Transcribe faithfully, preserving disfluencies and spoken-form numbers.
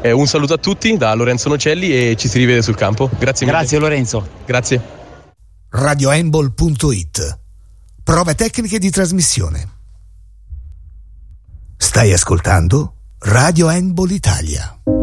Eh, un saluto a tutti da Lorenzo Nocelli e ci si rivede sul campo. Grazie mille. Grazie Lorenzo. Grazie. radio handball punto it. Prove tecniche di trasmissione. Stai ascoltando Radio Handball Italia.